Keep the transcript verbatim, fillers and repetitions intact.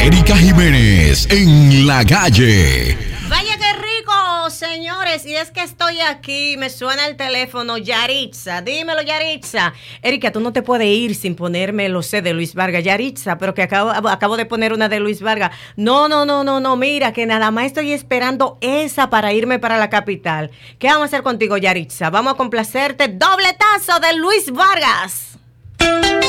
Erika Jiménez en la calle. Vaya qué rico, señores. Y es que estoy aquí, me suena el teléfono. Yaritza, dímelo, Yaritza. Erika, tú no te puedes ir sin ponerme, lo sé, de Luis Vargas. Yaritza, pero que acabo, acabo de poner una de Luis Vargas. No, no, no, no, no, mira, que nada más estoy esperando esa para irme para la capital. ¿Qué vamos a hacer contigo, Yaritza? Vamos a complacerte. Dobletazo de Luis Vargas.